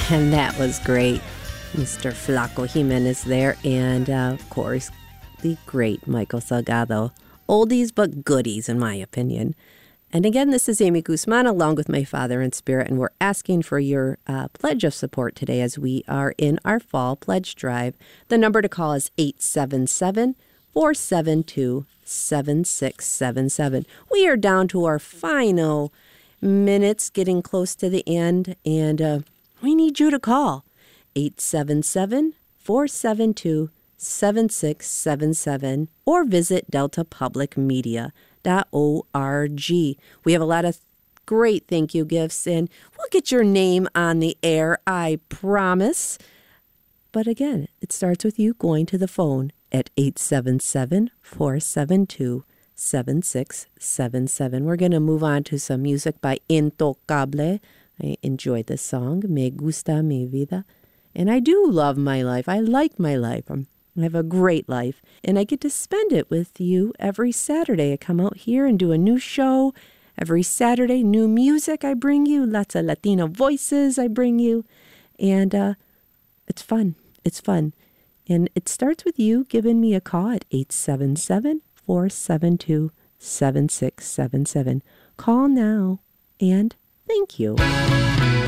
And that was great. Mr. Flaco Jimenez there. And, of course, the great Michael Salgado. Oldies but goodies, in my opinion. And again, this is Amy Guzman along with my father in spirit. And we're asking for your pledge of support today as we are in our fall pledge drive. The number to call is 877-472-7677. We are down to our final minutes, getting close to the end. And we need you to call 877-472-7677 or visit deltapublicmedia.org. We have a lot of great thank you gifts, and we'll get your name on the air, I promise. But again, it starts with you going to the phone at 877-472-7677. We're going to move on to some music by Intocable. I enjoyed this song, Me Gusta Mi Vida. And I do love my life. I like my life. I have a great life. And I get to spend it with you every Saturday. I come out here and do a new show. Every Saturday, new music I bring you. Lots of Latino voices I bring you. And it's fun. It's fun. And it starts with you giving me a call at 877-472-7677. Call now. And thank you.